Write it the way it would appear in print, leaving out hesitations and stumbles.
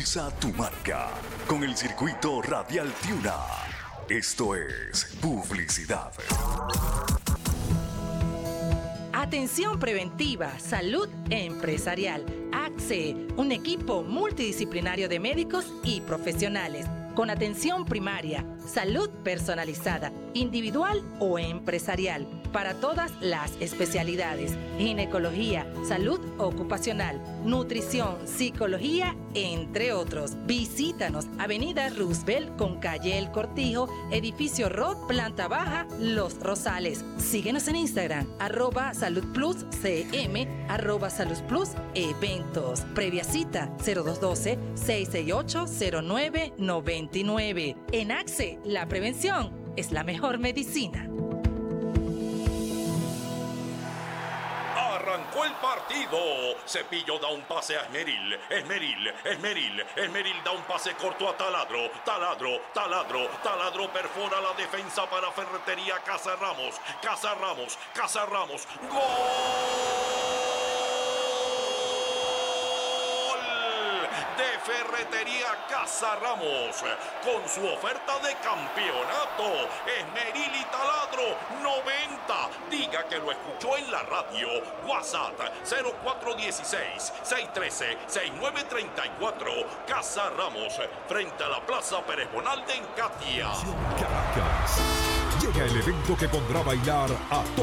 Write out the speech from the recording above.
Impulsa tu marca con el circuito Radial Tiuna. Esto es publicidad. Atención preventiva, salud empresarial. AXE, un equipo multidisciplinario de médicos y profesionales con atención primaria, salud personalizada, individual o empresarial, para todas las especialidades: ginecología, salud ocupacional, nutrición, psicología, entre otros. Visítanos, Avenida Roosevelt con calle El Cortijo, edificio Rod, planta baja, Los Rosales. Síguenos en Instagram, @saludpluscm, @saludpluseventos. Previa cita, 0212-668-0999. En AXE, la prevención es la mejor medicina. Arrancó el partido. Cepillo da un pase a Esmeril. Esmeril da un pase corto a Taladro. Taladro perfora la defensa para Ferretería Casa Ramos. ¡Gol! De Ferretería Casa Ramos, con su oferta de campeonato. Esmeril y Taladro, 90. Diga que lo escuchó en la radio. WhatsApp 0416-613-6934. Casa Ramos, frente a la Plaza Pérez Bonalde en Catia. Caracas. Llega el evento que pondrá a bailar a todo